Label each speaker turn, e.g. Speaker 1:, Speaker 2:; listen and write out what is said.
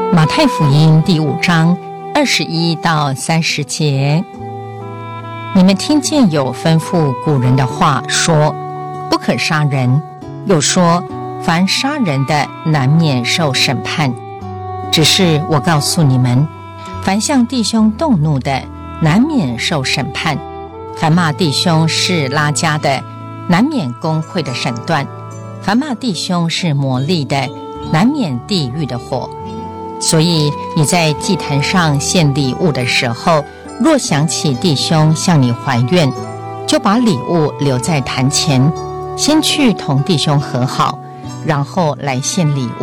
Speaker 1: 马太福音第5章21到30节，你们听见有吩咐古人的话说，不可杀人，又说凡杀人的难免受审判。只是我告诉你们，凡向弟兄动怒的，难免受审判；凡骂弟兄是拉加的，难免公会的审断；凡骂弟兄是魔力的，难免地狱的火。所以你在祭坛上献礼物的时候，若想起弟兄向你还愿，就把礼物留在坛前，先去同弟兄和好，然后来献礼物。